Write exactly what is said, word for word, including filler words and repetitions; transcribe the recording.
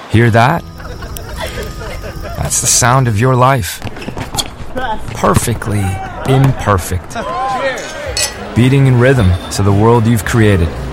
Hear that? That's the sound of your life. Perfectly imperfect. Beating in rhythm to the world you've created.